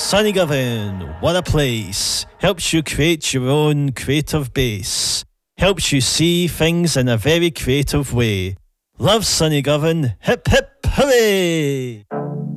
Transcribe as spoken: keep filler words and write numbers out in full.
Sunnygovan, what a place. Helps you create your own creative base. Helps you see things in a very creative way. Love Sunnygovan, hip hip hooray!